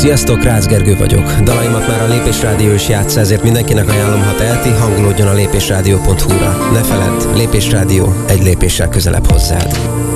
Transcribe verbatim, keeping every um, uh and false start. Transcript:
Sziasztok, Rácz Gergő vagyok. Dalaimat már a Lépés Rádió is játsza, ezért mindenkinek ajánlom, ha teheti, hangolódjon a lépésrádió pont hu-ra. Ne feledd, Lépés Rádió, egy lépéssel közelebb hozzád.